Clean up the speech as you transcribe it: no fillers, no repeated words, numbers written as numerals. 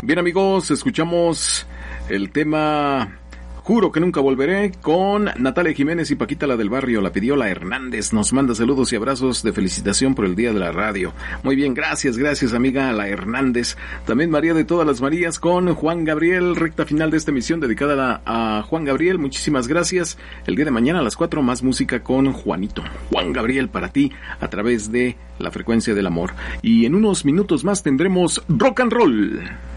Bien, amigos, escuchamos el tema Juro que nunca volveré con Natalia Jiménez y Paquita, la del barrio. La pidió la Hernández. Nos manda saludos y abrazos de felicitación por el Día de la Radio. Muy bien, gracias amiga la Hernández. También María de todas las Marías con Juan Gabriel, recta final de esta emisión dedicada a Juan Gabriel. Muchísimas gracias. El día de mañana a las 4 más música con Juanito. Juan Gabriel para ti a través de la frecuencia del amor. Y en unos minutos más tendremos rock and roll.